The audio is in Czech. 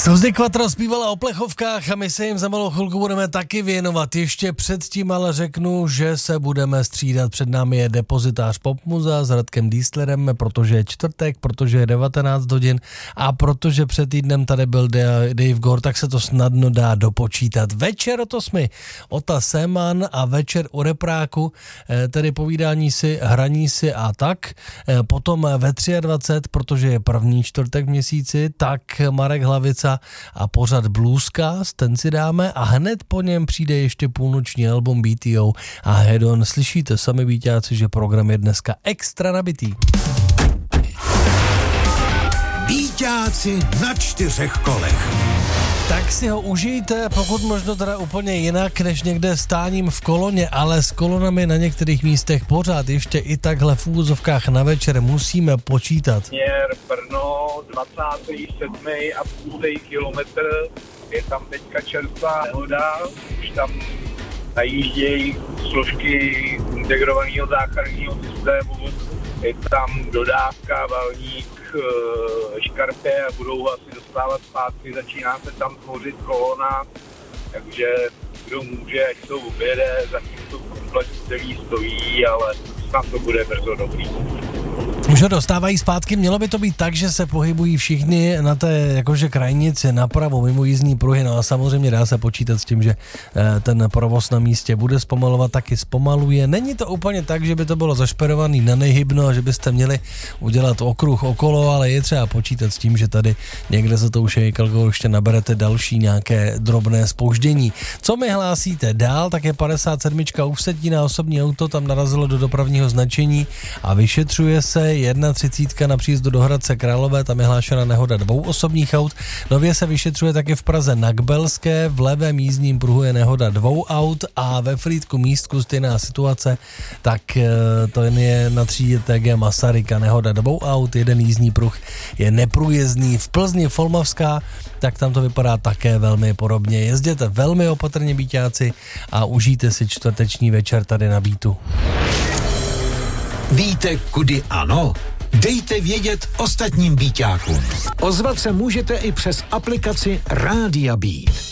Suzy Quattro zpívala o plechovkách a my se jim za malou chvilku budeme taky věnovat. Ještě předtím ale řeknu, že se budeme střídat. Před námi je depozitář Popmuzea s Radkem Dieslerem, protože je čtvrtek, protože je 19 hodin a protože před týdnem tady byl Dave Gore, tak se to snadno dá dopočítat. Večer od 8 Ota Seman a večer u Repráku, tedy povídání si, hraní si a tak. Potom ve 23, protože je první čtvrtek v měsíci, tak Marek Hlavica a pořad Bluescast, ten si dáme a hned po něm přijde ještě půlnoční album BTO a Hedon. Slyšíte sami víťáci, že program je dneska extra nabitý. Víťáci na 4 kolech. Tak si ho užijte, pokud možno teda úplně jinak, než někde stáním v koloně, ale s kolonami na některých místech pořád ještě i takhle v úvozovkách na večer musíme počítat. Směr Brno, 27,5 kilometr, je tam teďka čerstvá nehoda, už tam najíždějí složky integrovaného záchranného systému, je tam dodávka, valník, škarpě a budou ho asi dostávat zpátky, začíná se tam tvořit kolona, takže kdo může, ať to objede, zatím to komplet celý stojí, ale snad to bude brzo dobrý. Už ho dostávají zpátky, mělo by to být tak, že se pohybují všichni na té jakože krajnici napravo mimo jízdní pruhy, no a samozřejmě dá se počítat s tím, že ten provoz na místě bude zpomalovat, taky zpomaluje. Není to úplně tak, že by to bylo zašperovaný na nejhybno a že byste měli udělat okruh okolo, ale je třeba počítat s tím, že tady někde za tou šejkalkou ještě naberete další nějaké drobné zpoždění. Co mi hlásíte dál, tak je 57. u Vsetína osobní auto, tam narazilo do dopravního značení a vyšetřuje se. 31 na příjezdu do Hradce Králové, tam je hlášena nehoda 2 osobních aut. Nově se vyšetřuje taky v Praze na Kbelské, v levém jízdním pruhu je nehoda 2 aut a ve Frýdku Místku stejná situace, tak to je na třídě TG Masaryka, nehoda 2 aut, jeden jízdní pruh je neprůjezdný. V Plzni Folmavská, tak tam to vypadá také velmi podobně. Jezděte velmi opatrně, víťáci, a užijte si čtvrteční večer tady na Beatu. Víte, kudy ano? Dejte vědět ostatním víťákům. Ozvat se můžete i přes aplikaci Rádia Beat.